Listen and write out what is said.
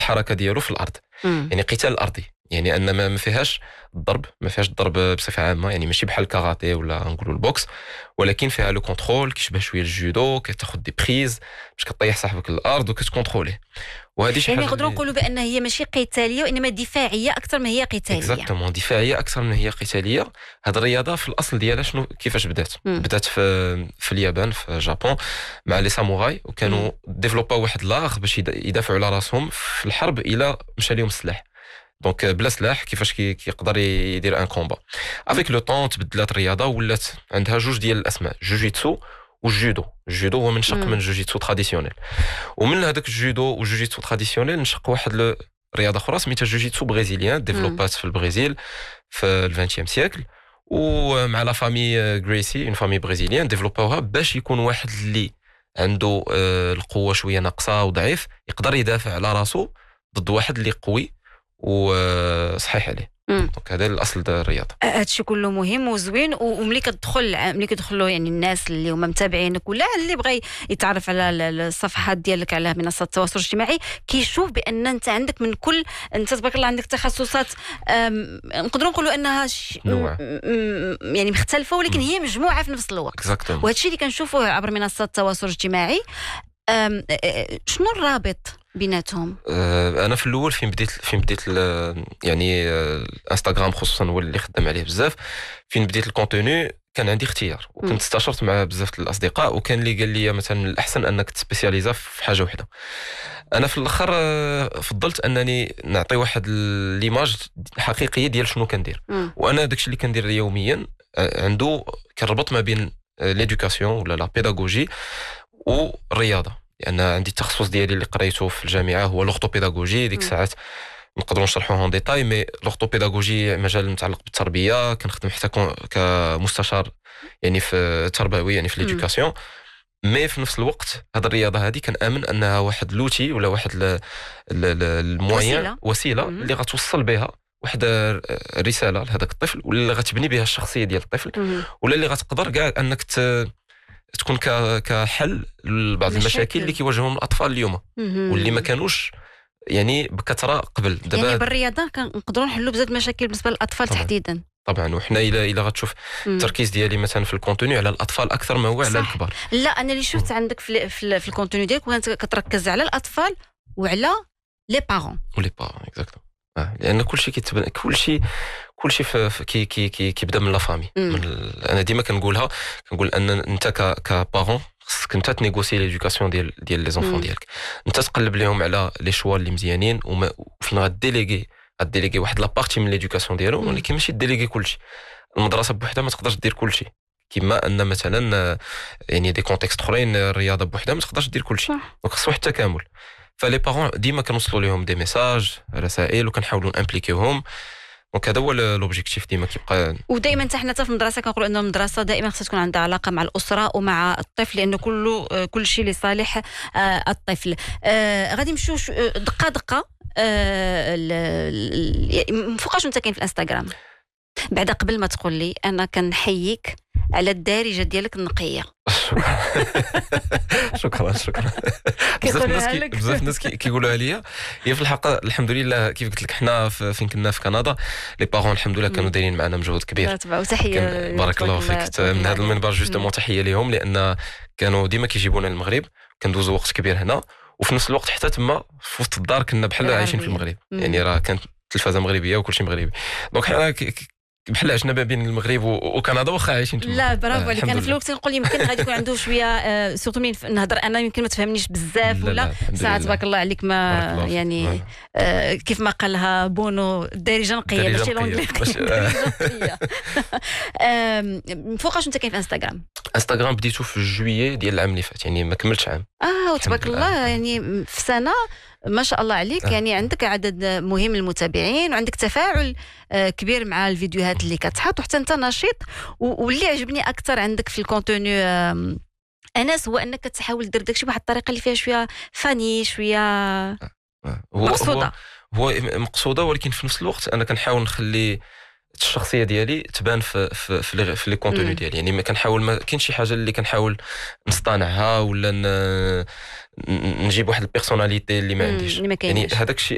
الحركه ديالو في الارض. يعني قتال ارضي، يعني ان ما فيهاش الضرب، ما فيهاش الضرب بصفه عامه، يعني ماشي بحال الكاراتيه ولا نقولوا البوكس، ولكن فيها لو كونترول كيشبه شويه الجودو، كتاخذ دي بريز باش كطيح صاحبك الارض وكتكونتروليه. وهذه شي يعني حاجه نقدروا نقولوا بان هي ماشي قتاليه وانما دفاعيه اكثر ما هي قتاليه. اكزاكتومون، دفاعيه اكثر من هي قتاليه. هذه الرياضه في الاصل ديالها شنو كيفاش بدات في اليابان، في جابون، مع لي ساموراي، وكانوا ديفلوباو واحد لاغ باش يدافعوا على راسهم في الحرب الى مشى لهم السلاح. دونك بلا سلاح كيفاش كيقدر يدير ان كومبا. افيك لو طون تبدلات الرياضه، ولات عندها جوج ديال الاسماء، جوجيتسو والجودو. الجودو هو منشق من جوجيتسو تراديسيونيل، ومن هذاك الجودو وجوجيتسو تراديسيونيل نشق واحد رياضه اخرى سميتها جوجيتسو برازيليان، ديفلوبات في البرازيل في الفانتيام سيكل، ومع لا فامي غريسي، اون فامي برازيليان، ديفلوباوها باش يكون واحد اللي عنده القوه شويه ناقصه وضعيف يقدر يدافع على راسو ضد واحد اللي قوي وصحيح عليه. دونك هذا الاصل ديال الرياضه. هادشي كله مهم وزوين، وملي كيدخلوا يعني الناس اللي هما متابعينك ولا اللي بغى يتعرف على الصفحات ديالك على منصات التواصل الاجتماعي، كيشوف بان انت عندك من كل، انت تبارك الله عندك تخصصات نقدروا نقولوا انها يعني مختلفه، ولكن هي مجموعه في نفس الوقت. وهذا الشيء اللي كنشوفوه عبر منصات التواصل الاجتماعي. شنو الرابط بيناتهم؟ انا في الاول فين بديت يعني الانستغرام خصوصا هو اللي خدام عليه بزاف. فين بديت الكونتوني كان عندي اختيار، وكنت استشرت مع بزاف الاصدقاء، وكان اللي قال لي مثلا الاحسن انك تسبيسياليزا في حاجه واحده. انا في الاخر فضلت انني نعطي واحد ليماج حقيقيه ديال شنو كندير. وانا داكشي اللي كندير يوميا عنده كنربط ما بين ليدوكاسيون ولا لا بيداغوجي والرياضه، لان يعني عندي التخصص ديالي اللي قريته في الجامعه هو لوغتوبيداغوجي. ديك الساعات نقدروا نشرحوها اون ديتاي، مي لوغتوبيداغوجي مجال متعلق بالتربيه، كنخدم حتى كمستشار يعني في التربوي، يعني في ليدوكاسيون. مي في نفس الوقت هذه الرياضه هذه كنامن انها واحد لوتي ولا واحد الموين، وسيله اللي غتوصل بها واحد الرساله لهذاك الطفل، ولا غتبني بها الشخصيه ديال الطفل، ولا اللي غتقدر كاع انك تكون كحل لبعض المشاكل اللي كيواجههم الاطفال اليوم واللي ما كانوش يعني بكثره قبل. دابا يعني بالرياضه كنقدروا نحلوا بزاف المشاكل بالنسبه للاطفال تحديدا. طبعا، وحنا الا غتشوف التركيز ديالي مثلا في الكونتوني على الاطفال اكثر ما هو على الكبار. لا، انا اللي شفت عندك في الكونتوني ديالك كتركز على الاطفال وعلى لي بارون. اكزاكتو. لان كلشي كيتبنى، كلشي كيبدا من لا فامي. انا ديما كنقول ان انت كبارون خصك انت تنيغوسي ليدوكاسيون ديال لي زونفون ديالك، انت تقلب لهم على لي شوا اللي مزيانين، وفين غديليغي واحد لابارتي من ليدوكاسيون ديالهم، ولكن ماشي ديليغي كلشي. المدرسه بوحدها ما تقدرش دير كلشي، كما ان مثلا يعني دي كونتكست اخرين الرياضه بوحدها ما تقدرش دير كلشي، دونك خص واحد التكامل. فلي بارون ديما كنوصلوا لهم دي ميساج، رسائل، وكنحاولوا نامبليكيوهم. دونك هذا هو لوبجيكتيف ديما كيبقى. ودائما حتى في المدرسه كنقولوا ان المدرسه دائما خصها تكون عندها علاقه مع الاسره ومع الطفل، لانه كل شيء لصالح الطفل. غادي نمشيو دقه دقه. فوقاش انت كاين في الانستغرام؟ بعد قبل ما تقول لي انا كنحييك على الدارجه ديالك النقيه. شكرا. بزاف الناس كيقولوها ليا. هي في الحقيقه الحمد لله كيف قلت لك حنا فين كنا في كندا، لي بارون الحمد لله كانوا دايرين معنا مجهود كبير. وتحيه بارك الله فيك من هذا المنبر جوستومون، تحيه ليهم، لان كانوا ديما كيجيبونا للمغرب، كندوزوا وقت كبير هنا، وفي نفس الوقت حتى تما في وسط الدار كنا بحال عايشين في المغرب. يعني راه كانت تلفازه مغربيه وكل شيء مغربي، دونك حنا بحال عشنا ما بين المغرب وكندا واخا عايشين تما. لا برافو عليك. انا في الوقت نقول يمكن غادي يكون عنده شويه سورتو مين نهضر انا يمكن ما تفهمنيش بزاف، ولا ساعات تبارك الله عليك ما يعني كيف ما قالها بونو الدارجه نقيه ماشي لونجلي. فوقاش انت كاين في انستغرام بديتو في جويي ديال العام اللي فات، يعني ما كملتش عام. وتبارك الله يعني في سنه ما شاء الله عليك. يعني عندك عدد مهم المتابعين، وعندك تفاعل كبير مع الفيديوهات اللي كتحط، وحتى انت نشيط. واللي عجبني اكثر عندك في الكونتوني انس هو انك كتحاول دير داكشي بواحد الطريقه اللي فيها شويه فاني، شويه مقصوده. هو مقصوده، ولكن في نفس الوقت انا كنحاول نخلي الشخصيه ديالي تبان في لي كونتوني ديالي. يعني ما كنحاول، ما كاين شي حاجه اللي كنحاول نصطنعها ولا نجيب واحد البيرسوناليتي اللي ما عنديش. يعني هذاك الشيء